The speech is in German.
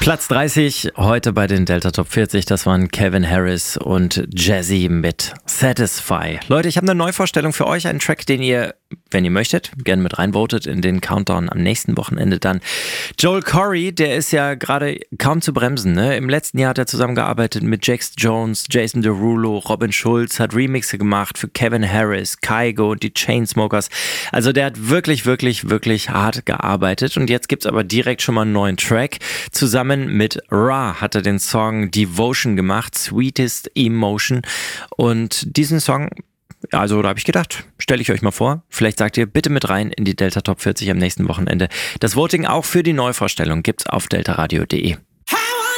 Platz 30 heute bei den Delta Top 40, das waren Calvin Harris und Jazzy mit Satisfy. Leute, ich habe eine Neuvorstellung für euch, einen Track, den ihr, wenn ihr möchtet, gerne mit reinvotet in den Countdown am nächsten Wochenende dann. Joel Corry, der ist ja gerade kaum zu bremsen, ne? Im letzten Jahr hat er zusammengearbeitet mit Jax Jones, Jason Derulo, Robin Schulz, hat Remixe gemacht für Calvin Harris, Kygo und die Chainsmokers. Also der hat wirklich, wirklich, wirklich hart gearbeitet und jetzt gibt's aber direkt schon mal einen neuen Track. Zusammen mit Ra hat er den Song Devotion gemacht, Sweetest Emotion, und diesen Song, also da habe ich gedacht, stelle ich euch mal vor, vielleicht sagt ihr bitte mit rein in die Delta Top 40 am nächsten Wochenende. Das Voting auch für die Neuvorstellung gibt's auf deltaradio.de.